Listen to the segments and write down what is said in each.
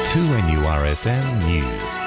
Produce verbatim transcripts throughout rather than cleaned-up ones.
two N U R F M News.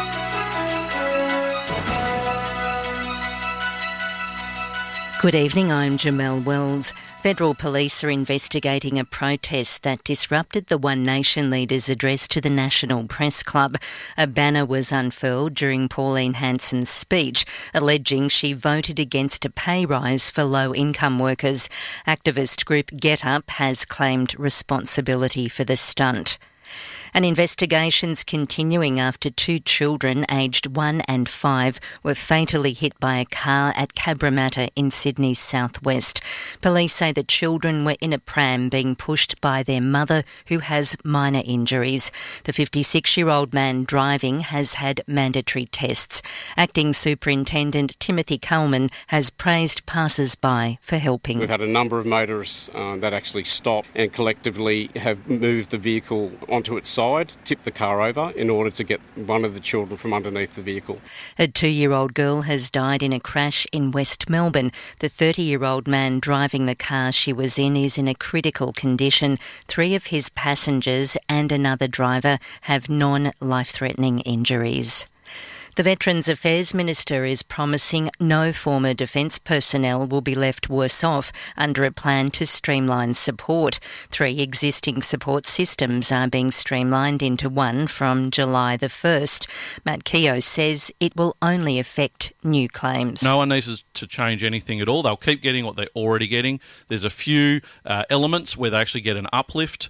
Good evening, I'm Jamelle Wells. Federal police are investigating a protest that disrupted the One Nation leaders' address to the National Press Club. A banner was unfurled during Pauline Hanson's speech, alleging she voted against a pay rise for low-income workers. Activist group Get Up has claimed responsibility for the stunt. An investigation's continuing after two children aged one and five were fatally hit by a car at Cabramatta in Sydney's southwest. Police say the children were in a pram being pushed by their mother, who has minor injuries. The fifty-six-year-old man driving has had mandatory tests. Acting Superintendent Timothy Coleman has praised passers-by for helping. We've had a number of motorists uh, that actually stopped and collectively have moved the vehicle onto its side, tipped the car over in order to get one of the children from underneath the vehicle. A two-year-old girl has died in a crash in West Melbourne. The thirty-year-old man driving the car she was in is in a critical condition. Three of his passengers and another driver have non-life-threatening injuries. The Veterans Affairs Minister is promising no former defence personnel will be left worse off under a plan to streamline support. Three existing support systems are being streamlined into one from July the first. Matt Keogh says it will only affect new claims. No one needs to change anything at all. They'll keep getting what they're already getting. There's a few uh, elements where they actually get an uplift.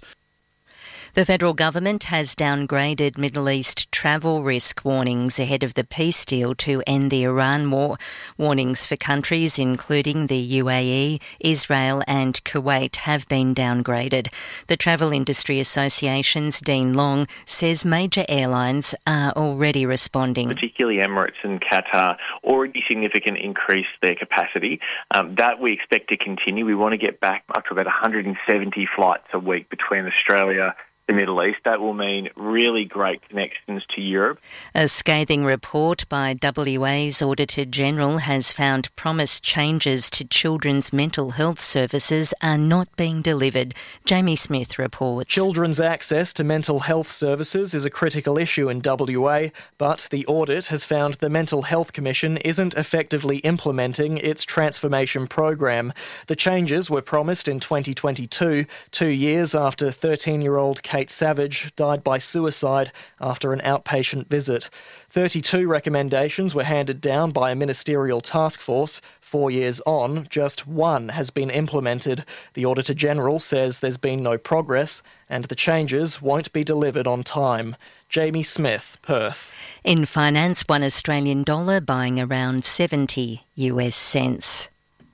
The federal government has downgraded Middle East travel risk warnings ahead of the peace deal to end the Iran war. Warnings for countries including the U A E, Israel and Kuwait have been downgraded. The Travel Industry Association's Dean Long says major airlines are already responding. Particularly Emirates and Qatar already significantly increased their capacity. Um, that we expect to continue. We want to get back up to about one hundred seventy flights a week between Australia the Middle East. That will mean really great connections to Europe. A scathing report by W A's Auditor General has found promised changes to children's mental health services are not being delivered. Jamie Smith reports. Children's access to mental health services is a critical issue in W A, but the audit has found the Mental Health Commission isn't effectively implementing its transformation program. The changes were promised in twenty twenty-two, two years after thirteen-year-old Kate Savage died by suicide after an outpatient visit. thirty-two recommendations were handed down by a ministerial task force. Four years on, just one has been implemented. The Auditor General says there's been no progress and the changes won't be delivered on time. Jamie Smith, Perth. In finance, one Australian dollar buying around seventy U S cents.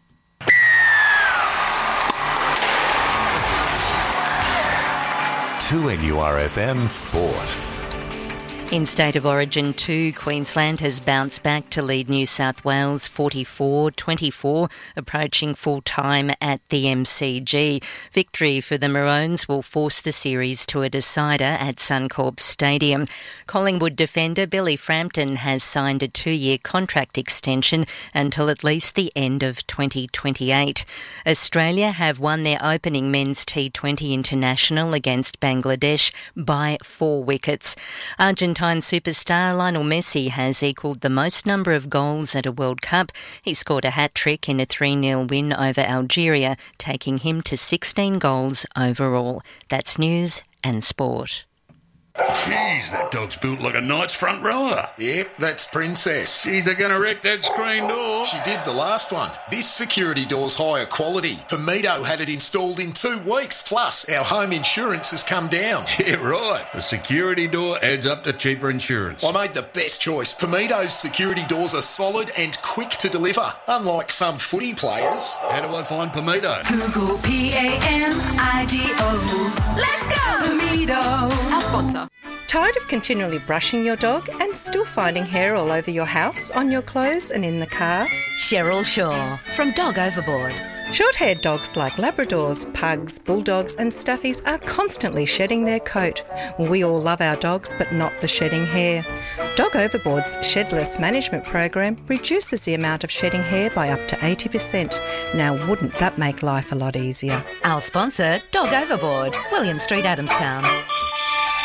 two N U R F M Sport. In State of Origin two, Queensland has bounced back to lead New South Wales forty-four twenty-four, approaching full-time at the M C G. Victory for the Maroons will force the series to a decider at Suncorp Stadium. Collingwood defender Billy Frampton has signed a two-year contract extension until at least the end of twenty twenty-eight. Australia have won their opening men's T twenty international against Bangladesh by four wickets. Argentina superstar Lionel Messi has equalled the most number of goals at a World Cup. He scored a hat-trick in a three nil win over Algeria, taking him to sixteen goals overall. That's news and sport. Jeez, that dog's built like a knight's front rower. Yep, that's Princess. Jeez, they're going to wreck that screen door. She did the last one. This security door's higher quality. Pomito had it installed in two weeks. Plus, our home insurance has come down. Yeah, right. The security door adds up to cheaper insurance. I made the best choice. Pomito's security doors are solid and quick to deliver, unlike some footy players. How do I find Pomito? Google P A M I D O. Let's go, Pomito. Our sponsor. Tired of continually brushing your dog and still finding hair all over your house, on your clothes and in the car? Cheryl Shaw from Dog Overboard. Short-haired dogs like Labradors, Pugs, Bulldogs and Stuffies are constantly shedding their coat. We all love our dogs, but not the shedding hair. Dog Overboard's Shedless Management Program reduces the amount of shedding hair by up to eighty percent. Now, wouldn't that make life a lot easier? Our sponsor, Dog Overboard, William Street, Adamstown.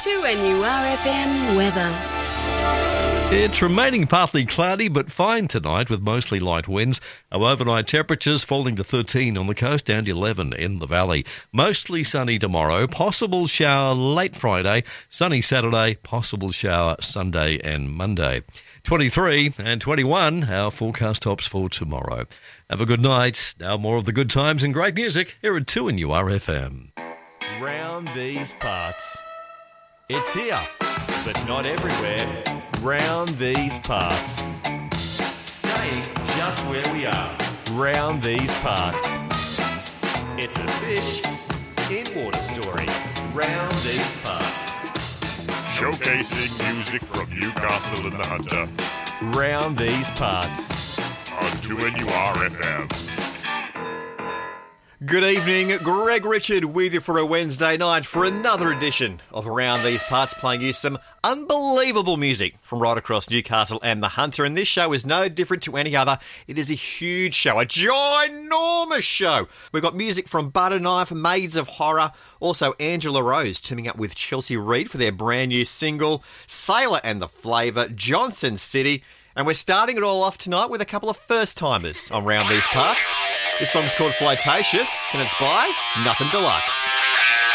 two N U R F M weather. It's remaining partly cloudy but fine tonight with mostly light winds. Our overnight temperatures falling to thirteen on the coast and eleven in the valley. Mostly sunny tomorrow, possible shower late Friday, sunny Saturday, possible shower Sunday and Monday. twenty-three and twenty-one, our forecast tops for tomorrow. Have a good night. Now more of the good times and great music here at two N U R F M. Round these parts. It's here, but not everywhere. Round these parts. Staying just where we are. Round these parts. It's a fish in water story. Round these parts. Showcasing music from Newcastle and the Hunter. Round these parts. On two N U R F M. Good evening, Greg Richard with you for a Wednesday night for another edition of Around These Parts, playing you some unbelievable music from right across Newcastle and the Hunter. And this show is no different to any other. It is a huge show, a ginormous show. We've got music from Butterknife, Maids of Horror, also Angela Rose teaming up with Chelsea Reid for their brand new single, Sailor and the Flavour, Johnson City. And we're starting it all off tonight with a couple of first-timers on Round These Parts. This song's called Flirtatious, and it's by Nothing Deluxe.